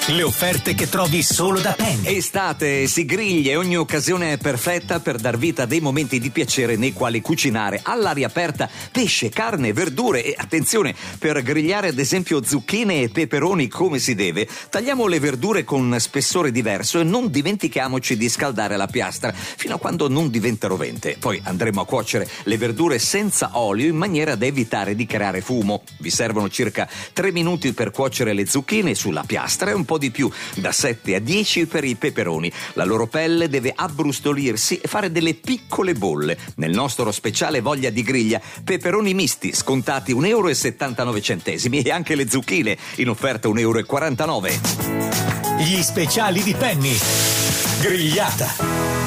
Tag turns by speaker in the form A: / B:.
A: Le offerte che trovi solo da Penny.
B: Estate, si griglia e ogni occasione è perfetta per dar vita a dei momenti di piacere nei quali cucinare all'aria aperta pesce, carne, verdure e attenzione, per grigliare ad esempio zucchine e peperoni come si deve, tagliamo le verdure con spessore diverso e non dimentichiamoci di scaldare la piastra fino a quando non diventa rovente. Poi andremo a cuocere le verdure senza olio in maniera da evitare di creare fumo. Vi servono circa 3 minuti per cuocere le zucchine sulla piastra e un po' di più, da 7 a 10 per i peperoni. La loro pelle deve abbrustolirsi e fare delle piccole bolle. Nel nostro speciale voglia di griglia, peperoni misti scontati 1,79 € e anche le zucchine in offerta 1,49 €.
A: Gli speciali di Penny. Grigliata.